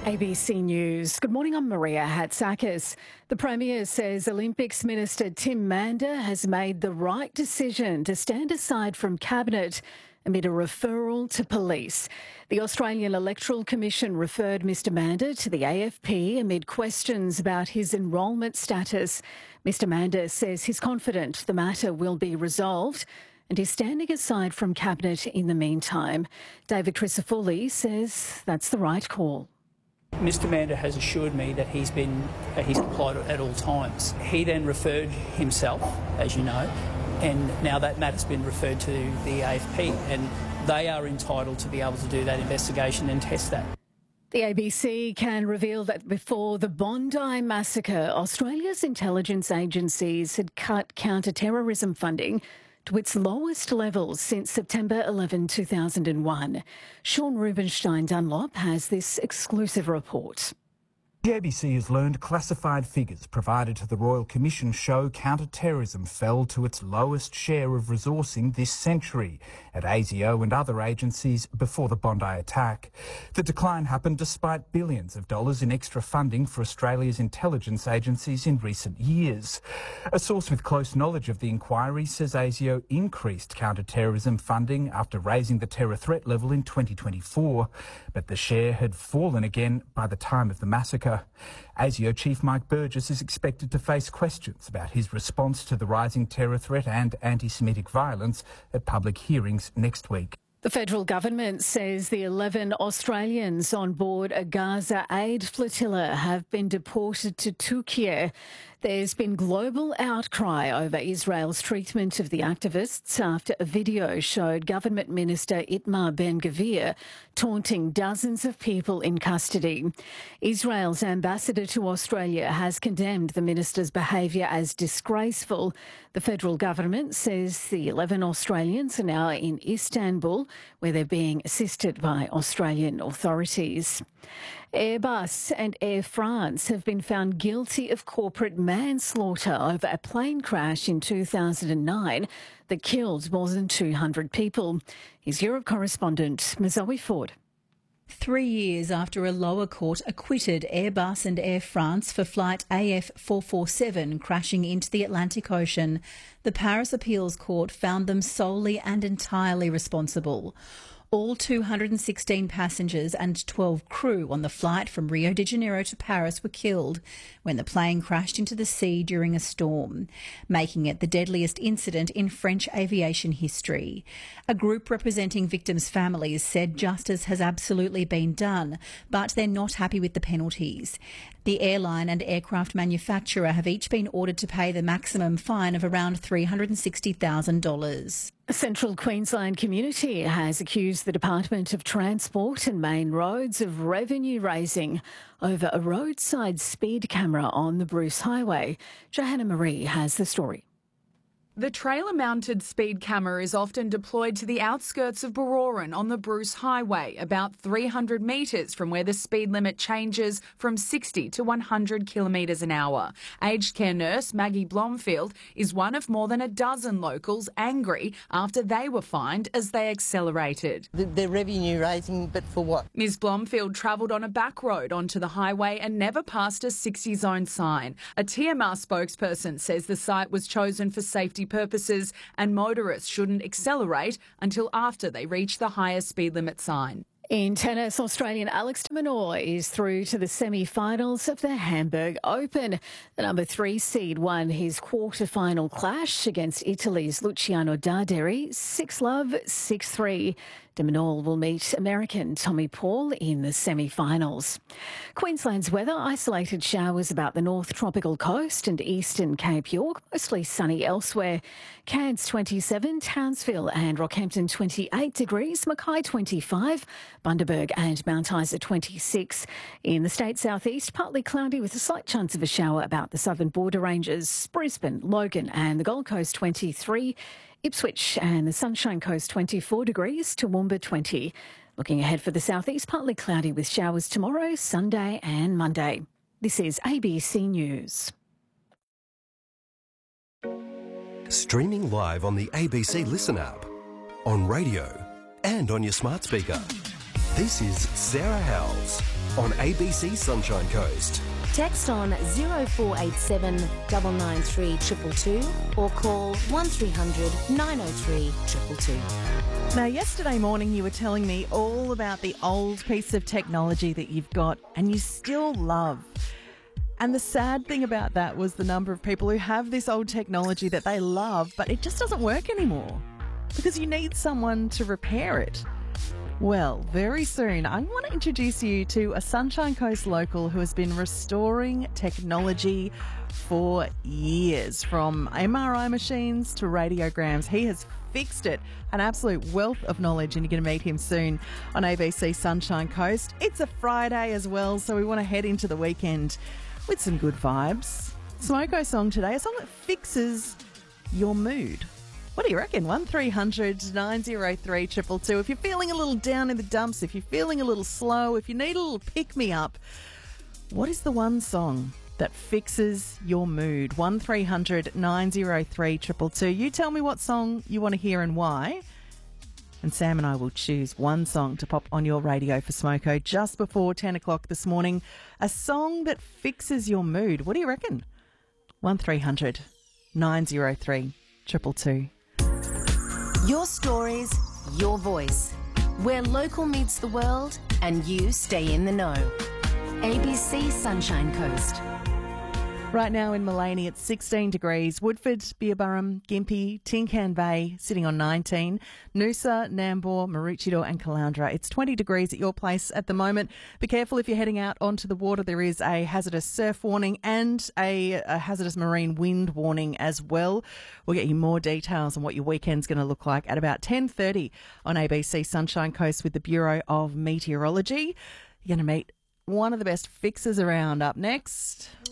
ABC News. Good morning, I'm Maria Hatzakis. The Premier says Olympics Minister Tim Mander has made the right decision to stand aside from Cabinet amid a referral to police. The Australian Electoral Commission referred Mr Mander to the AFP amid questions about his enrolment status. Mr Mander says he's confident the matter will be resolved and is standing aside from Cabinet in the meantime. David Crisafulli says that's the right call. Mr Mander has assured me that he's complied at all times. He then referred himself, as you know, and now that matter's been referred to the AFP, and they are entitled to be able to do that investigation and test that. The ABC can reveal that before the Bondi massacre, Australia's intelligence agencies had cut counter-terrorism funding to its lowest levels since September 11, 2001. Sean Rubenstein Dunlop has this exclusive report. The ABC has learned classified figures provided to the Royal Commission show counter-terrorism fell to its lowest share of resourcing this century at ASIO and other agencies before the Bondi attack. The decline happened despite billions of dollars in extra funding for Australia's intelligence agencies in recent years. A source with close knowledge of the inquiry says ASIO increased counter-terrorism funding after raising the terror threat level in 2024, but the share had fallen again by the time of the massacre. ASIO Chief Mike Burgess is expected to face questions about his response to the rising terror threat and anti-Semitic violence at public hearings next week. The federal government says the 11 Australians on board a Gaza aid flotilla have been deported to Turkey. There's been global outcry over Israel's treatment of the activists after a video showed Government Minister Itamar Ben-Gvir taunting dozens of people in custody. Israel's ambassador to Australia has condemned the minister's behaviour as disgraceful. The federal government says the 11 Australians are now in Istanbul, where they're being assisted by Australian authorities. Airbus and Air France have been found guilty of corporate manslaughter over a plane crash in 2009 that killed more than 200 people. Here's Europe correspondent Zoe Ford. 3 years after a lower court acquitted Airbus and Air France for flight AF447 crashing into the Atlantic Ocean, the Paris Appeals Court found them solely and entirely responsible. All 216 passengers and 12 crew on the flight from Rio de Janeiro to Paris were killed when the plane crashed into the sea during a storm, making it the deadliest incident in French aviation history. A group representing victims' families said justice has absolutely been done, but they're not happy with the penalties. The airline and aircraft manufacturer have each been ordered to pay the maximum fine of around $360,000. A Central Queensland community has accused the Department of Transport and Main Roads of revenue raising over a roadside speed camera on the Bruce Highway. Johanna Marie has the story. The trailer-mounted speed camera is often deployed to the outskirts of Baroran on the Bruce Highway, about 300 metres from where the speed limit changes from 60 to 100 kilometres an hour. Aged care nurse Maggie Blomfield is one of more than a dozen locals angry after they were fined as they accelerated. They're revenue raising, but for what? Ms Blomfield travelled on a back road onto the highway and never passed a 60 zone sign. A TMR spokesperson says the site was chosen for safety purposes and motorists shouldn't accelerate until after they reach the higher speed limit sign. In tennis, Australian Alex de Minaur is through to the semi-finals of the Hamburg Open. The number 3 seed won his quarter-final clash against Italy's Luciano Darderi, 6-love, 6-3. De Minaur will meet American Tommy Paul in the semi-finals. Queensland's weather: isolated showers about the North Tropical Coast and eastern Cape York, mostly sunny elsewhere. Cairns 27, Townsville and Rockhampton 28 degrees, Mackay 25, Bundaberg and Mount Isa 26. In the state southeast, partly cloudy with a slight chance of a shower about the southern border ranges. Brisbane, Logan and the Gold Coast 23. Ipswich and the Sunshine Coast 24 degrees, Toowoomba 20. Looking ahead for the southeast, partly cloudy with showers tomorrow, Sunday and Monday. This is ABC News. Streaming live on the ABC Listen app, on radio and on your smart speaker. This is Sarah Howells on ABC Sunshine Coast. Text on 0487 993 222 or call 1300 903 222. Now, yesterday morning you were telling me all about the old piece of technology that you've got and you still love. And the sad thing about that was the number of people who have this old technology that they love, but it just doesn't work anymore because you need someone to repair it. Well, very soon, I want to introduce you to a Sunshine Coast local who has been restoring technology for years, from MRI machines to radiograms. He has fixed it. An absolute wealth of knowledge, and you're going to meet him soon on ABC Sunshine Coast. It's a Friday as well, so we want to head into the weekend with some good vibes. Smoko song today, a song that fixes your mood. What do you reckon? 1300 903 222. If you're feeling a little down in the dumps, if you're feeling a little slow, if you need a little pick-me-up, what is the one song that fixes your mood? 1300 903 222. You tell me what song you want to hear and why. And Sam and I will choose one song to pop on your radio for Smoko just before 10 o'clock this morning. A song that fixes your mood. What do you reckon? 1300 903 222. Your stories, your voice. Where local meets the world and you stay in the know. ABC Sunshine Coast. Right now in Maleny, it's 16 degrees. Woodford, Beerburrum, Gympie, Tincan Bay sitting on 19. Noosa, Nambour, Maroochydore and Caloundra. It's 20 degrees at your place at the moment. Be careful if you're heading out onto the water. There is a hazardous surf warning and a hazardous marine wind warning as well. We'll get you more details on what your weekend's going to look like at about 10:30 on ABC Sunshine Coast with the Bureau of Meteorology. You're going to meet one of the best fixers around up next.